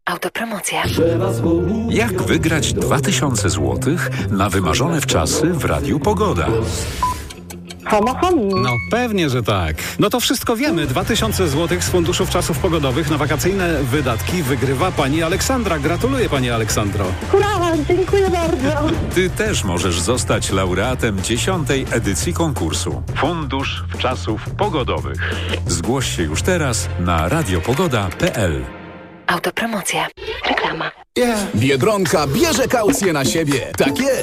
Autopromocja. Jak wygrać 2000 zł na wymarzone wczasy w Radiu Pogoda? No pewnie, że tak. No to wszystko wiemy. 2000 zł z Funduszu Wczasów Pogodowych na wakacyjne wydatki wygrywa pani Aleksandra. Gratuluję, pani Aleksandro. Hurra, dziękuję bardzo. Ty też możesz zostać laureatem 10. edycji konkursu Fundusz Wczasów Pogodowych. Zgłoś się już teraz na radiopogoda.pl. Autopromocja. Reklama. Biedronka bierze kaucję na siebie. Tak jest.